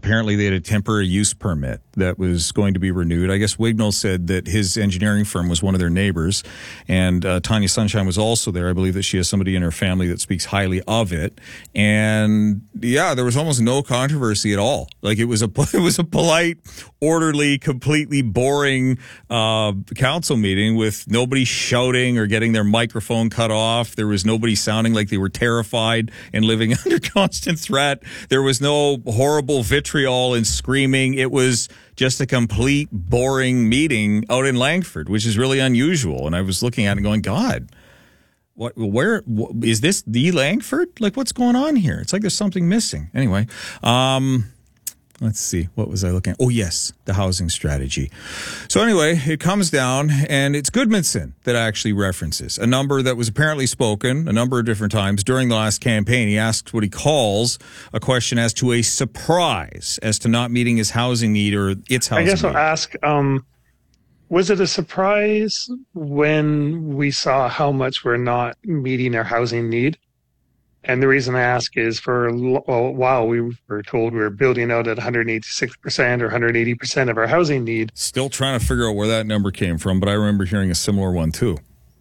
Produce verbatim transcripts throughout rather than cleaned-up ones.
apparently they had a temporary use permit that was going to be renewed. I guess Wignall said that his engineering firm was one of their neighbors, and uh, Tanya Sunshine was also there. I believe that she has somebody in her family that speaks highly of it. And yeah, there was almost no controversy at all. Like it was a it was a polite, orderly, completely boring uh, council meeting with nobody shouting or getting their microphone cut off. There was nobody sounding like they were terrified and living under constant threat. There was no horrible vitriol and screaming. It was just a complete boring meeting out in Langford, which is really unusual. And I was looking at it and going, God, what, where, what, is this the Langford? Like, what's going on here? It's like there's something missing. Anyway, um, let's see. What was I looking at? Oh, yes, the housing strategy. So anyway, it comes down, and it's Goodmanson that actually references a number that was apparently spoken a number of different times during the last campaign. He asks what he calls a question as to a surprise as to not meeting his housing need or its housing need. I guess I'll ask, um, was it a surprise when we saw how much we're not meeting our housing need? And the reason I ask is for a while we were told we were building out at one hundred eighty-six percent or one hundred eighty percent of our housing need. Still trying to figure out where that number came from, but I remember hearing a similar one too.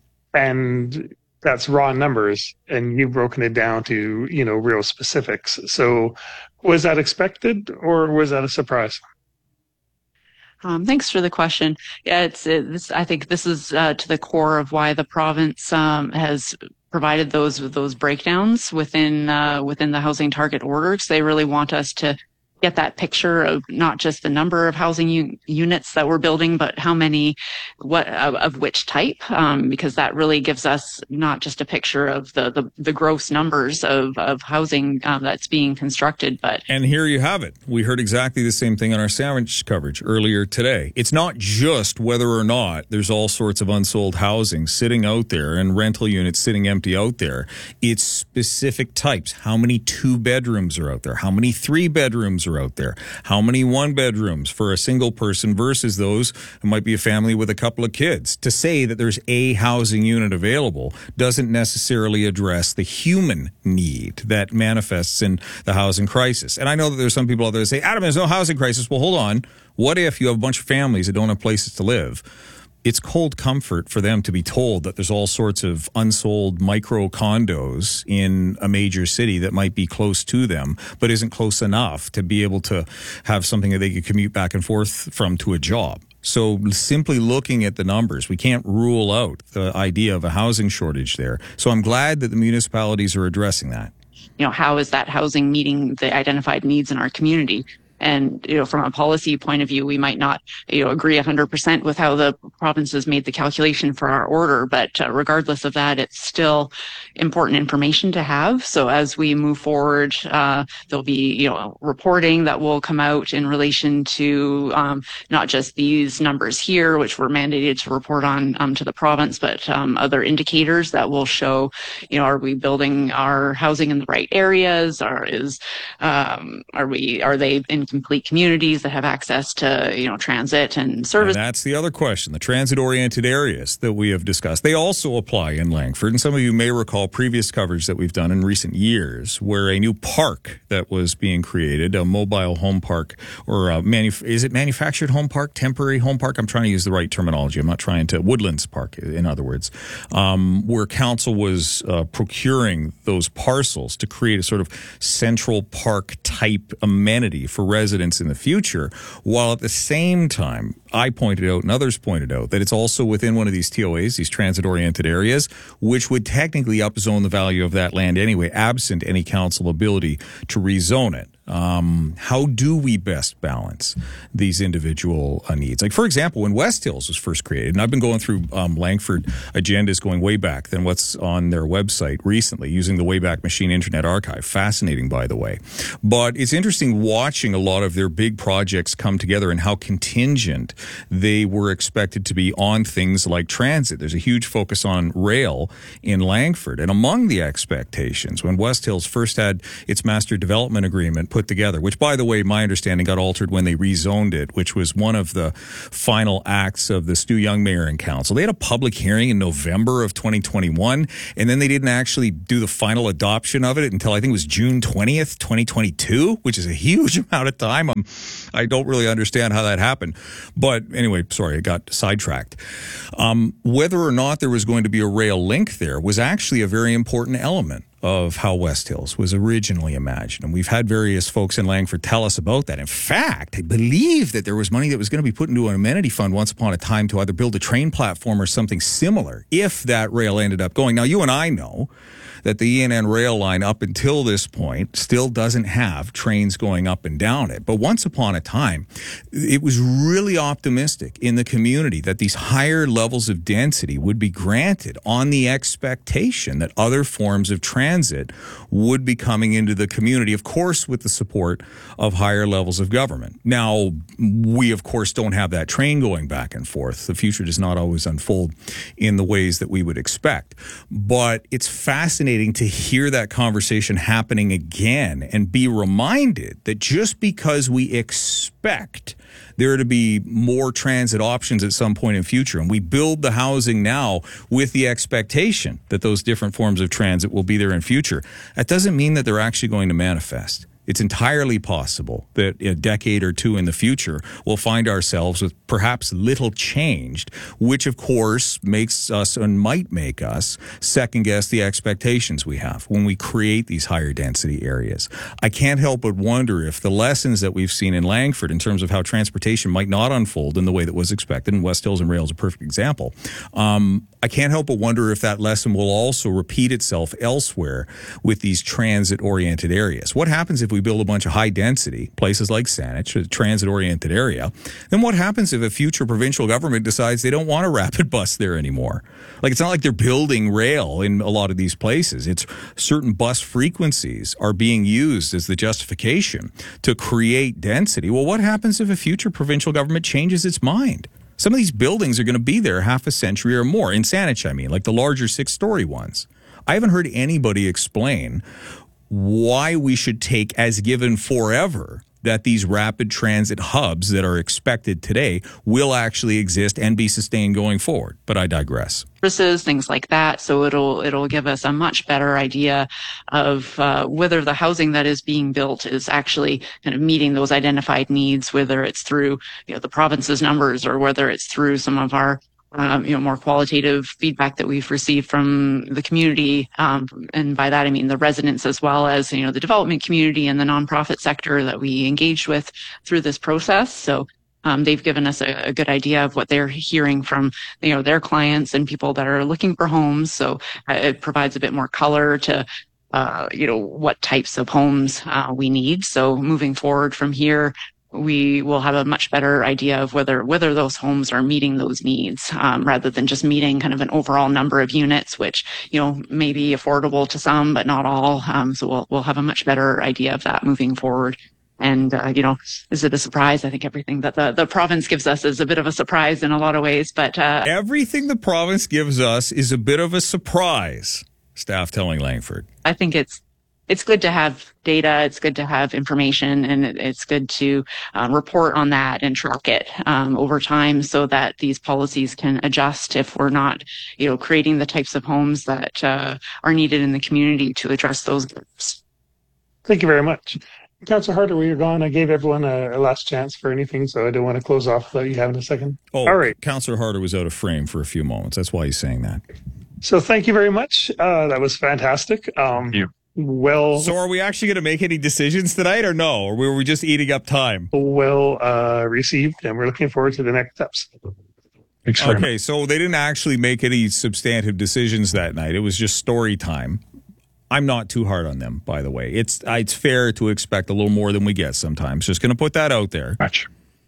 And that's raw numbers, and you've broken it down to, you know, real specifics. So was that expected or was that a surprise? Um, thanks for the question. Yeah, it's, it's I think this is uh, to the core of why the province um, has provided those those breakdowns within uh, within the housing target order, because they really want us to get that picture of not just the number of housing u- units that we're building, but how many, what of, of which type, um, because that really gives us not just a picture of the the, the gross numbers of of housing um, that's being constructed, but and here you have it. We heard exactly the same thing on our sandwich coverage earlier today. It's not just whether or not there's all sorts of unsold housing sitting out there and rental units sitting empty out there. It's specific types. How many two bedrooms are out there? How many three bedrooms are out there? How many one bedrooms for a single person versus those who might be a family with a couple of kids? To say that there's a housing unit available doesn't necessarily address the human need that manifests in the housing crisis. And I know that there's some people out there that say, Adam, there's no housing crisis. Well, hold on. What if you have a bunch of families that don't have places to live? It's cold comfort for them to be told that there's all sorts of unsold micro condos in a major city that might be close to them, but isn't close enough to be able to have something that they could commute back and forth from to a job. So simply looking at the numbers, we can't rule out the idea of a housing shortage there. So I'm glad that the municipalities are addressing that. You know, how is that housing meeting the identified needs in our community? And, you know, from a policy point of view, we might not, you know, agree one hundred percent with how the province has made the calculation for our order. But uh, regardless of that, it's still important information to have. So as we move forward, uh, there'll be, you know, reporting that will come out in relation to um, not just these numbers here, which we're mandated to report on um, to the province, but um, other indicators that will show, you know, are we building our housing in the right areas? Or is, um, are we, are they in complete communities that have access to, you know, transit and service? And that's the other question, the transit-oriented areas that we have discussed. They also apply in Langford, and some of you may recall previous coverage that we've done in recent years where a new park that was being created, a mobile home park, or a manuf- is it manufactured home park, temporary home park? I'm trying to use the right terminology. I'm not trying to, Woodlands Park, in other words, um, where council was uh, procuring those parcels to create a sort of central park type amenity for residents in the future, while at the same time, I pointed out and others pointed out that it's also within one of these T O As, these transit-oriented areas, which would technically upzone the value of that land anyway, absent any council ability to rezone it. Um, how do we best balance these individual uh, needs? Like, for example, when West Hills was first created, and I've been going through um, Langford agendas going way back than what's on their website recently, using the Wayback Machine Internet Archive. Fascinating, by the way. But it's interesting watching a lot of their big projects come together and how contingent they were expected to be on things like transit. There's a huge focus on rail in Langford. And among the expectations, when West Hills first had its master development agreement put together, which, by the way, my understanding got altered when they rezoned it, which was one of the final acts of the Stu Young Mayor and Council. They had a public hearing in November of twenty twenty-one, and then they didn't actually do the final adoption of it until I think it was June twentieth, twenty twenty-two, which is a huge amount of time. I'm I don't really understand how that happened. But anyway, sorry, I got sidetracked. Um, whether or not there was going to be a rail link there was actually a very important element of how West Hills was originally imagined. And we've had various folks in Langford tell us about that. In fact, I believe that there was money that was going to be put into an amenity fund once upon a time to either build a train platform or something similar if that rail ended up going. Now, you and I know that the E N N rail line up until this point still doesn't have trains going up and down it. But once upon a time, it was really optimistic in the community that these higher levels of density would be granted on the expectation that other forms of transit would be coming into the community, of course, with the support of higher levels of government. Now, we, of course, don't have that train going back and forth. The future does not always unfold in the ways that we would expect. But it's fascinating to hear that conversation happening again and be reminded that just because we expect there to be more transit options at some point in future, and we build the housing now with the expectation that those different forms of transit will be there in future, that doesn't mean that they're actually going to manifest. It's entirely possible that a decade or two in the future, we'll find ourselves with perhaps little changed, which of course makes us and might make us second guess the expectations we have when we create these higher density areas. I can't help but wonder if the lessons that we've seen in Langford in terms of how transportation might not unfold in the way that was expected, and West Hills and Rail is a perfect example, um, I can't help but wonder if that lesson will also repeat itself elsewhere with these transit-oriented areas. What happens if we build a bunch of high-density places like Saanich, a transit-oriented area? Then what happens if a future provincial government decides they don't want a rapid bus there anymore? Like, it's not like they're building rail in a lot of these places. It's certain bus frequencies are being used as the justification to create density. Well, what happens if a future provincial government changes its mind? Some of these buildings are going to be there half a century or more. In Saanich, I mean, like the larger six-story ones. I haven't heard anybody explain why we should take as given forever that these rapid transit hubs that are expected today will actually exist and be sustained going forward. But I digress. Services, things like that. So it'll it'll give us a much better idea of uh, whether the housing that is being built is actually kind of meeting those identified needs, whether it's through you know the province's numbers or whether it's through some of our Um, you know, more qualitative feedback that we've received from the community. Um, and by that, I mean the residents as well as, you know, the development community and the nonprofit sector that we engaged with through this process. So um, they've given us a, a good idea of what they're hearing from, you know, their clients and people that are looking for homes. So uh, it provides a bit more color to, uh, you know, what types of homes uh, we need. So moving forward from here, we will have a much better idea of whether whether those homes are meeting those needs, um, rather than just meeting kind of an overall number of units, which you know may be affordable to some but not all. Um, so we'll we'll have a much better idea of that moving forward. And uh, you know, is it a surprise? I think everything that the the province gives us is a bit of a surprise in a lot of ways. But uh, everything the province gives us is a bit of a surprise. Staff telling Langford. I think it's. It's good to have data, it's good to have information, and it's good to uh, report on that and track it um, over time so that these policies can adjust if we're not, you know, creating the types of homes that uh, are needed in the community to address those gaps. Thank you very much. Councillor Harder, while you're gone, I gave everyone a, a last chance for anything, so I don't want to close off without you having a second. Oh, all right. Councillor Harder was out of frame for a few moments. That's why he's saying that. So thank you very much. Uh, that was fantastic. Um, Thank you. Well, so are we actually going to make any decisions tonight or no? Or were we just eating up time? Well uh, received, and we're looking forward to the next steps. Okay, so they didn't actually make any substantive decisions that night. It was just story time. I'm not too hard on them, by the way. It's it's fair to expect a little more than we get sometimes. Just going to put that out there. Much.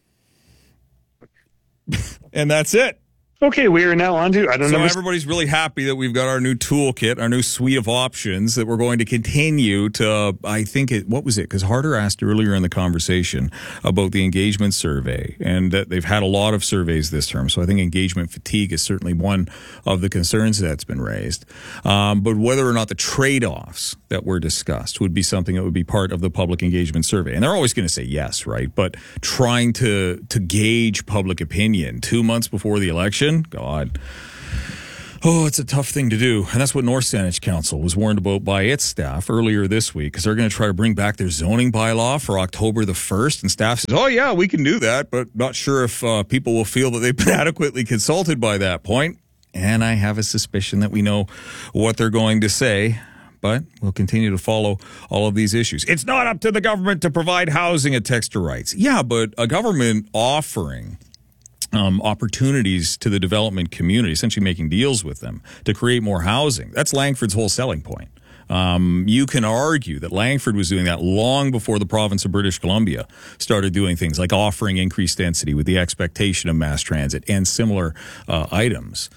And that's it. Okay, we are now on to, I don't so know. So everybody's really happy that we've got our new toolkit, our new suite of options that we're going to continue to, I think it, what was it? Because Harder asked earlier in the conversation about the engagement survey, and that they've had a lot of surveys this term. So I think engagement fatigue is certainly one of the concerns that's been raised. Um, but whether or not the trade-offs that were discussed would be something that would be part of the public engagement survey. And they're always going to say yes, right? But trying to, to gauge public opinion two months before the election, God. Oh, it's a tough thing to do. And that's what North Saanich Council was warned about by its staff earlier this week, because they're going to try to bring back their zoning bylaw for October the first. And staff says, oh, yeah, we can do that, but not sure if uh, people will feel that they've been adequately consulted by that point. And I have a suspicion that we know what they're going to say. But we'll continue to follow all of these issues. It's not up to the government to provide housing, a texter writes. Yeah, but a government offering um, opportunities to the development community, essentially making deals with them to create more housing, that's Langford's whole selling point. Um, you can argue that Langford was doing that long before the province of British Columbia started doing things like offering increased density with the expectation of mass transit and similar uh, items.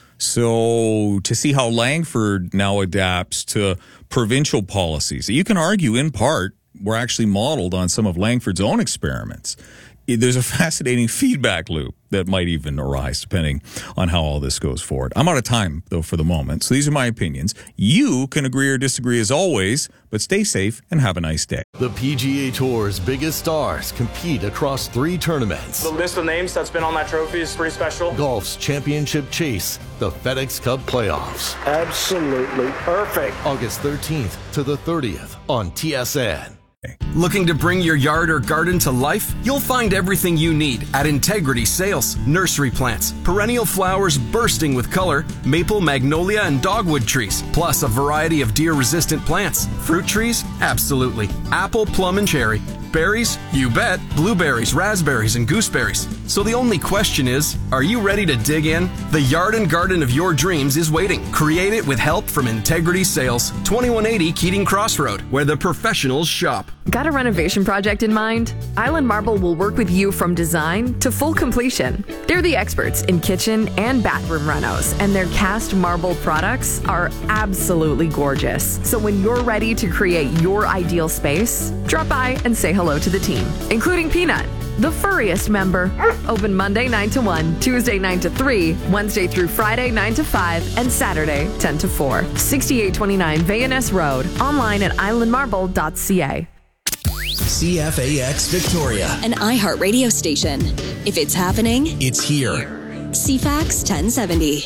So to see how Langford now adapts to provincial policies, you can argue in part were actually modeled on some of Langford's own experiments. There's a fascinating feedback loop that might even arise depending on how all this goes forward. I'm out of time, though, for the moment. So these are my opinions. You can agree or disagree as always, but stay safe and have a nice day. The P G A Tour's biggest stars compete across three tournaments. The list of names that's been on that trophy is pretty special. Golf's championship chase, the FedEx Cup playoffs. Absolutely perfect. August thirteenth to the thirtieth on T S N. Looking to bring your yard or garden to life? You'll find everything you need at Integrity Sales. Nursery plants, perennial flowers bursting with color, maple, magnolia, and dogwood trees, plus a variety of deer-resistant plants. Fruit trees? Absolutely. Apple, plum, and cherry. Berries? You bet. Blueberries, raspberries, and gooseberries. So the only question is, are you ready to dig in? The yard and garden of your dreams is waiting. Create it with help from Integrity Sales, twenty-one eighty Keating Crossroad, where the professionals shop. Got a renovation project in mind? Island Marble will work with you from design to full completion. They're the experts in kitchen and bathroom renos, and their cast marble products are absolutely gorgeous. So when you're ready to create your ideal space, drop by and say hello to the team, including Peanut, the furriest member. Open Monday nine to one, Tuesday nine to three, Wednesday through Friday nine to five, and Saturday ten to four. sixty-eight twenty-nine Van Ness Road. Online at island marble dot c a. C F A X Victoria, an iHeart radio station. If it's happening, it's here. C FAX ten seventy.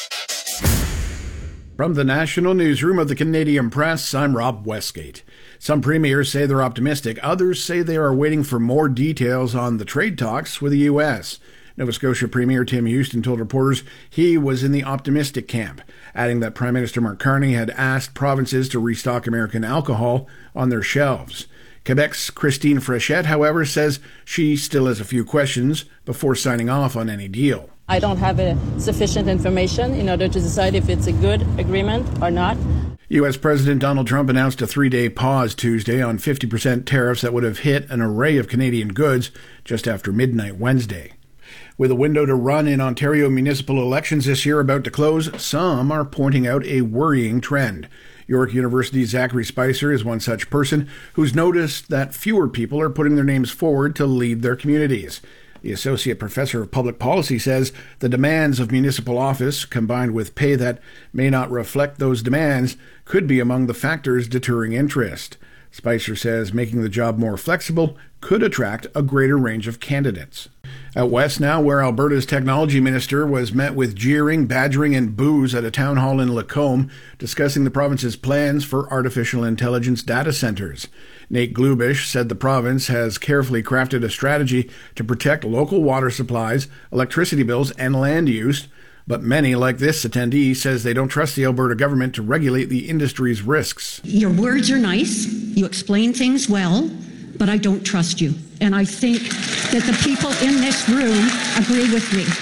From the National Newsroom of the Canadian Press, I'm Rob Westgate. Some premiers say they're optimistic. Others say they are waiting for more details on the trade talks with the U S. Nova Scotia Premier Tim Houston told reporters he was in the optimistic camp, adding that Prime Minister Mark Carney had asked provinces to restock American alcohol on their shelves. Quebec's Christine Frechette, however, says she still has a few questions before signing off on any deal. I don't have a sufficient information in order to decide if it's a good agreement or not. U S. President Donald Trump announced a three-day pause Tuesday on fifty percent tariffs that would have hit an array of Canadian goods just after midnight Wednesday. With a window to run in Ontario municipal elections this year about to close, some are pointing out a worrying trend. York University's Zachary Spicer is one such person who's noticed that fewer people are putting their names forward to lead their communities. The Associate Professor of Public Policy says the demands of municipal office, combined with pay that may not reflect those demands, could be among the factors deterring interest. Spicer says making the job more flexible could attract a greater range of candidates. Out west now, where Alberta's technology minister was met with jeering, badgering, and boos at a town hall in Lacombe, discussing the province's plans for artificial intelligence data centers. Nate Glubish said the province has carefully crafted a strategy to protect local water supplies, electricity bills, and land use, but many, like this attendee, says they don't trust the Alberta government to regulate the industry's risks. Your words are nice, you explain things well, but I don't trust you. And I think that the people in this room agree with me.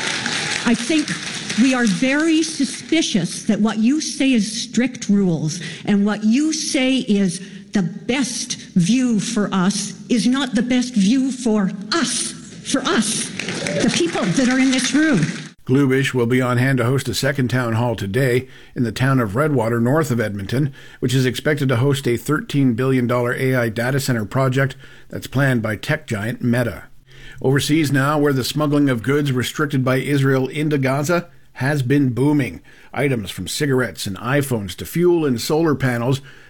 I think we are very suspicious that what you say is strict rules and what you say is the best view for us is not the best view for us, for us, the people that are in this room. Glubish will be on hand to host a second town hall today in the town of Redwater, north of Edmonton, which is expected to host a thirteen billion dollars A I data center project that's planned by tech giant Meta. Overseas now, where the smuggling of goods restricted by Israel into Gaza has been booming. Items from cigarettes and iPhones to fuel and solar panels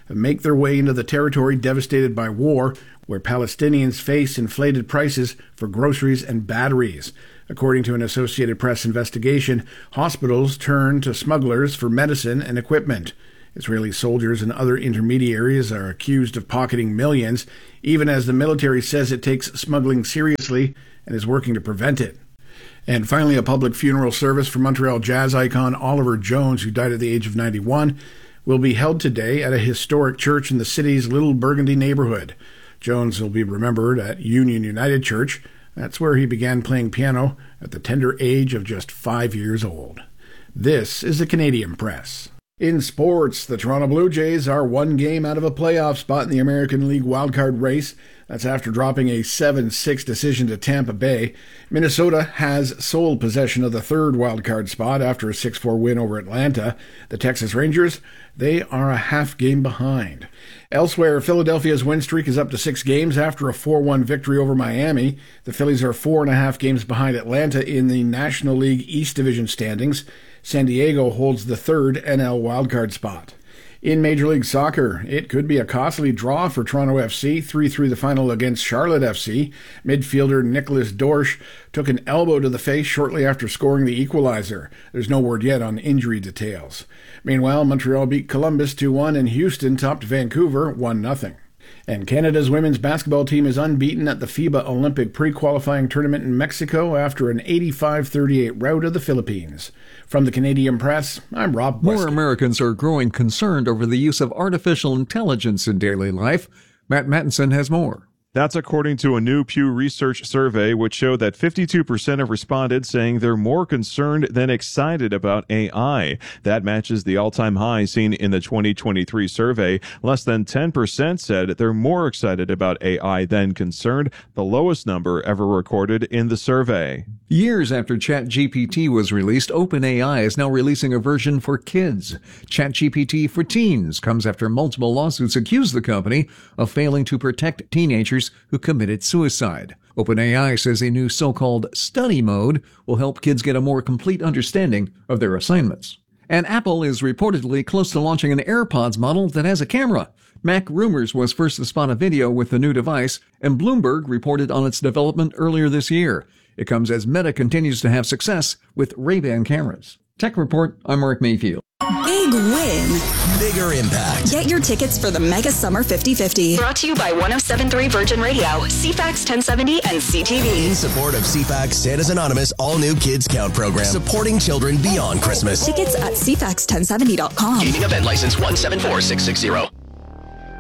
make their way into the territory devastated by war, where Palestinians face inflated prices for groceries and batteries. According to an Associated Press investigation, hospitals turn to smugglers for medicine and equipment. Israeli soldiers and other intermediaries are accused of pocketing millions, even as the military says it takes smuggling seriously and is working to prevent it. And finally, a public funeral service for Montreal jazz icon Oliver Jones, who died at the age of ninety-one, will be held today at a historic church in the city's Little Burgundy neighborhood. Jones will be remembered at Union United Church. That's where he began playing piano at the tender age of just five years old. This is the Canadian Press. In sports, the Toronto Blue Jays are one game out of a playoff spot in the American League wildcard race. That's after dropping a seven six decision to Tampa Bay. Minnesota has sole possession of the third wildcard spot after a six four win over Atlanta. The Texas Rangers, they are a half game behind. Elsewhere, Philadelphia's win streak is up to six games after a four one victory over Miami. The Phillies are four and a half games behind Atlanta in the National League East Division standings. San Diego holds the third N L wildcard spot. In Major League Soccer, it could be a costly draw for Toronto F C, three three the final against Charlotte F C. Midfielder Nicholas Dorsch took an elbow to the face shortly after scoring the equalizer. There's no word yet on injury details. Meanwhile, Montreal beat Columbus two one and Houston topped Vancouver one nothing. And Canada's women's basketball team is unbeaten at the FIBA Olympic pre-qualifying tournament in Mexico after an eighty-five thirty-eight rout of the Philippines. From the Canadian Press, I'm Rob Weston. More Americans are growing concerned over the use of artificial intelligence in daily life. Matt Mattinson has more. That's according to a new Pew Research survey, which showed that fifty-two percent of respondents saying they're more concerned than excited about A I. That matches the all-time high seen in the twenty twenty-three survey. Less than ten percent said they're more excited about A I than concerned, the lowest number ever recorded in the survey. Years after ChatGPT was released, OpenAI is now releasing a version for kids. ChatGPT for Teens comes after multiple lawsuits accuse the company of failing to protect teenagers who committed suicide. OpenAI says a new so-called study mode will help kids get a more complete understanding of their assignments. And Apple is reportedly close to launching an AirPods model that has a camera. Mac Rumors was first to spot a video with the new device, and Bloomberg reported on its development earlier this year. It comes as Meta continues to have success with Ray-Ban cameras. Tech Report, I'm Mark Mayfield. Big win. Bigger impact. Get your tickets for the Mega Summer fifty fifty. Brought to you by one oh seven point three Virgin Radio, C FAX ten seventy, and C T V. In support of C FAX Santa's Anonymous all-new Kids Count program, supporting children beyond Christmas. Tickets at C FAX ten seventy dot com. Gaming event license one seven four six six zero.